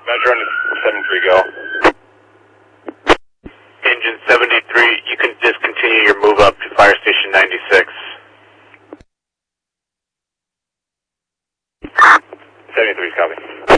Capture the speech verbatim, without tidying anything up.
Measure on seventy-three, go. Engine seventy-three, you can discontinue your move up to Fire Station ninety-six. seventy-three, copy.